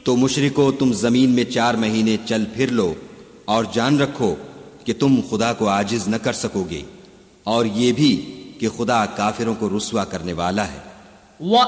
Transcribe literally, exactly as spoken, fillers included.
तो मुशरिको तुम जमीन में चार महीने चल फिर लो और जान रखो कि तुम खुदा को आजिज न कर सकोगे, और ये भी कि खुदा काफिरों को रुस्वा करने वाला है।